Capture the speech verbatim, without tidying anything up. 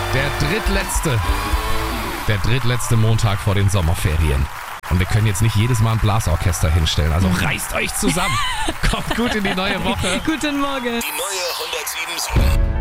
Der drittletzte. Der drittletzte Montag vor den Sommerferien. Und wir können jetzt nicht jedes Mal ein Blasorchester hinstellen. Also reißt euch zusammen. Kommt gut in die neue Woche. Guten Morgen. Die neue hundertsieben Komma sieben.